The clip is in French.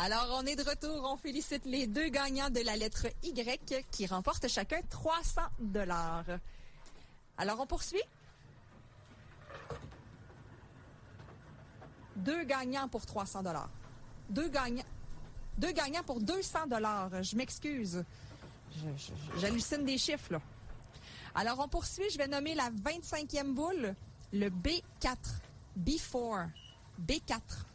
Alors, on est de retour. On félicite les deux gagnants de la lettre Y qui remportent chacun 300 $. Alors, on poursuit. Deux gagnants pour 300 $. Deux gagnants pour 200 $. Je m'excuse. J'hallucine des chiffres, là. Alors, on poursuit. Je vais nommer la 25e boule, le B4. B4. B4.